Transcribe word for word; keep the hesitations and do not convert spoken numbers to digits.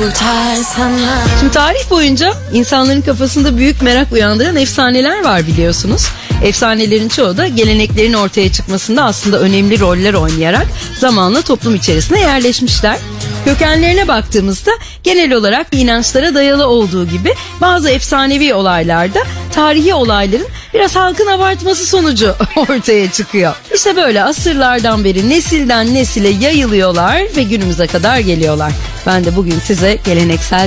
kurtarsana. Şimdi tarih boyunca insanların kafasında büyük merak uyandıran efsaneler var biliyorsunuz. Efsanelerin çoğu da geleneklerin ortaya çıkmasında aslında önemli roller oynayarak zamanla toplum içerisine yerleşmişler. Kökenlerine baktığımızda genel olarak inançlara dayalı olduğu gibi bazı efsanevi olaylarda tarihi olayların biraz halkın abartması sonucu ortaya çıkıyor. İşte böyle asırlardan beri nesilden nesile yayılıyorlar ve günümüze kadar geliyorlar. Ben de bugün size geleneksel